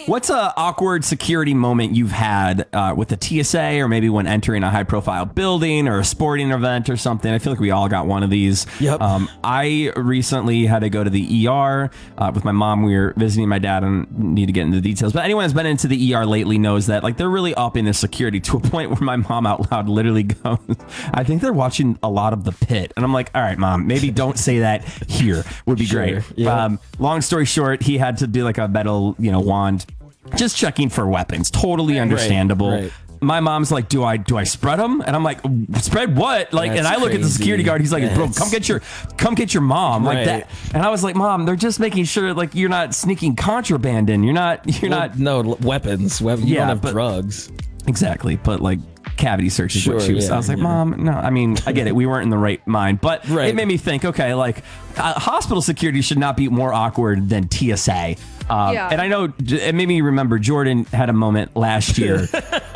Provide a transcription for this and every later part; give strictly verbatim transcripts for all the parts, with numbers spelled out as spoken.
What's a awkward security moment you've had uh, with the T S A, or maybe when entering a high profile building or a sporting event or something? I feel like we all got one of these. Yep. Um, I recently had to go to the E R uh, with my mom. We were visiting my dad, and need to get into the details. But anyone who's been into the E R lately knows that like they're really upping the security to a point where my mom out loud literally goes, "I think they're watching a lot of The Pit." And I'm like, "All right, mom, maybe don't say that here. Would be Sure, great." yeah. Um, long story short, he had to do like a metal, you know, wand, just checking for weapons. Totally understandable. right. My mom's like, do I do I spread them? And I'm like, spread what? Like, That's and I look at the crazy. security guard. He's like, bro, That's- come get your, come get your mom, like Right. that. And I was like, Mom, they're just making sure like you're not sneaking contraband in. You're not, you're Well, not no l- weapons. We- You Yeah, don't have but- drugs. exactly, but like cavity search is what Sure, she was. yeah, I was like, yeah. Mom, no. I mean, I get it. We weren't in the right mind, but Right. it made me think. Okay, like uh, hospital security should not be more awkward than T S A. Um, Yeah. And I know it made me remember Jordan had a moment last year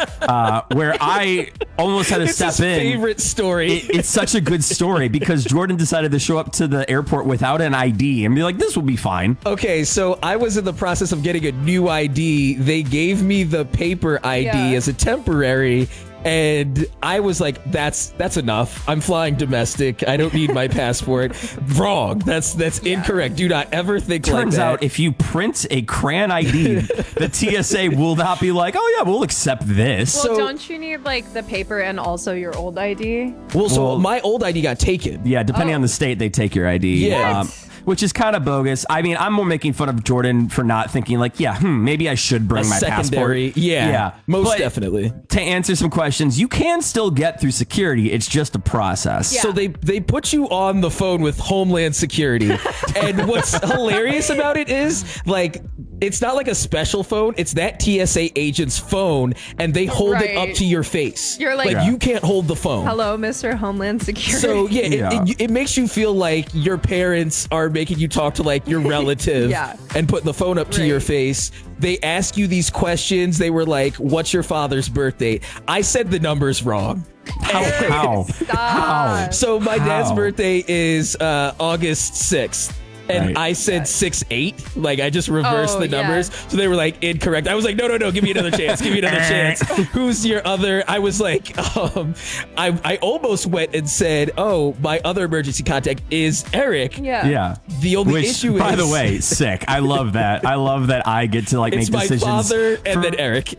uh, where I almost had to It's step his in. favorite story. It, it's such a good story because Jordan decided to show up to the airport without an I D and be like, this will be fine. Okay, so I was in the process of getting a new I D. They gave me the paper I D Yeah. as a temporary, and I was like, "That's that's enough. I'm flying domestic. I don't need my passport." Wrong. That's that's incorrect. Do not ever think like Turns that. out if you print a crayon I D, the T S A will not be like, oh yeah, we'll accept this. Well, So- don't you need like the paper and also your old I D? well, so well- my old I D got taken. Yeah, depending Oh. on the state, they take your I D. Yeah. What? Which is kind of bogus. I mean, I'm more making fun of Jordan for not thinking like, yeah, hmm, maybe I should bring A my secondary. passport. Yeah, yeah, most But definitely. To answer some questions, you can still get through security. It's just a process. Yeah. So they they put you on the phone with Homeland Security, and what's hilarious about it is like it's not like a special phone; it's that T S A agent's phone, and they hold it up Right. to your face. You're like- Yeah. you can't hold the phone. Hello, Mister Homeland Security. So yeah, it, Yeah. It, it makes you feel like your parents are making you talk to like your relative Yeah. and put the phone up to Right. your face. They ask you these questions. They were like, "What's your father's birthday?" I said the numbers wrong. How? How? Stop. How? So my dad's How? birthday is uh, August sixth. And Right. I said six eight, like I just reversed Oh, the yeah. numbers. So they were like incorrect. I was like, no, no, no, give me another chance, give me another chance. Who's your other? I was like, um, I I almost went and said, oh, my other emergency contact is Eric. Yeah. Yeah. The only Which, issue by is, the way, sick. I love that. I love that I get to like it's make my decisions. father and for- then Eric.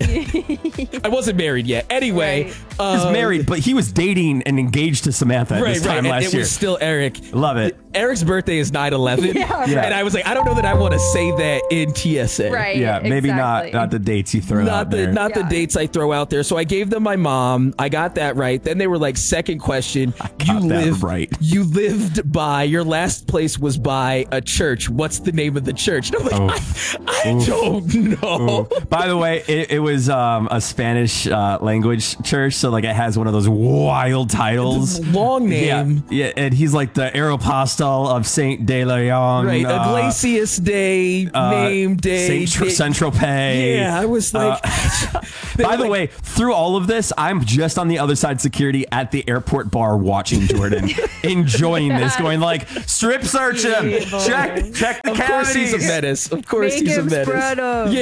I wasn't married yet. Anyway, Right. He's um, married, but he was dating and engaged to Samantha at Right, this right. time And last it year. was still Eric. Love it. Eric's birthday is nine eleven. Yeah, Yeah. And I was like, I don't know that I want to say that in T S A. Right. Yeah, maybe not exactly. not the dates you throw Not out the there. not the Yeah. dates I throw out there. So I gave them my mom. I got that right. Then they were like, second question. You got that lived right. You lived by your last place was by a church. What's the name of the church? And I'm like, I, I don't know. By the way, it, it was um, a Spanish uh, language church, so like it has one of those wild titles. Long Yeah, name. yeah, and he's like the Aeropostale of Saint De Leon. Right. uh, Iglesias Day, uh, name day. Saint Tr- day- Central Pay. Yeah, I was like. They By were the like, way, through all of this, I'm just on the other side security at the airport bar watching Jordan, enjoying this, going like, strip search him, Evil. check, check the Of course he's a cavities. menace. Of course Make he's a him menace. spread 'em.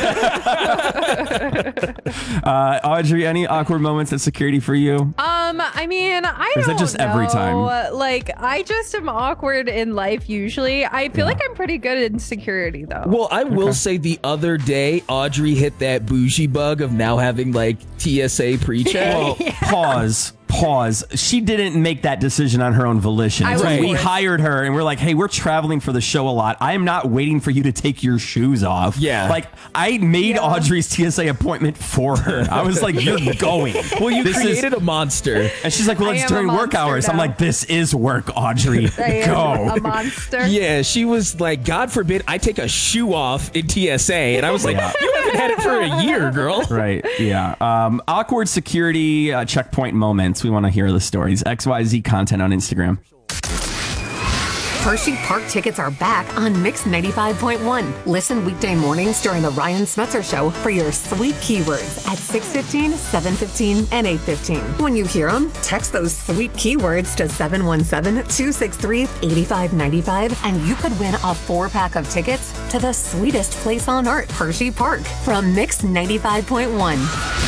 Yeah. Uh, Audrey, any awkward moments at security for you? Um, I mean, I Or is don't it just every know. time? Like, I just am awkward in life usually. I feel like I'm pretty good in security though. Well, I will say the other day, Audrey hit that bougie bug of now having like T S A pre-check. Well, pause. Pause. She didn't make that decision on her own volition. I It's was like we forced. hired her and we're like, hey, we're traveling for the show a lot. I am not waiting for you to take your shoes off. Yeah. Like, I made Yeah. Audrey's T S A appointment for her. I was like, you're going. Well, you This is- created a monster. And she's like, well, I it's am during a work monster hours. I'm now. like, this is work, Audrey. I am Go. a monster. Yeah, she was like, God forbid I take a shoe off in T S A. And I was like, Yeah. you haven't had it for a year, girl. Right. Yeah. Um, awkward security uh, checkpoint moments. We want to hear the stories. X Y Z content on Instagram. Hershey Park tickets are back on Mix ninety-five point one. Listen weekday mornings during the Ryan Smetzer Show for your sweet keywords at six fifteen, seven fifteen, and eight fifteen. When you hear them, text those sweet keywords to seven one seven, two six three, eight five nine five and you could win a four-pack of tickets to the sweetest place on earth, Hershey Park, from Mix ninety-five point one.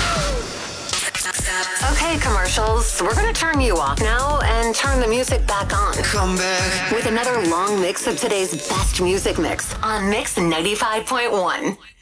Okay, commercials, we're going to turn you off now and turn the music back on. Come back With another long mix of today's best music mix on Mix ninety-five point one.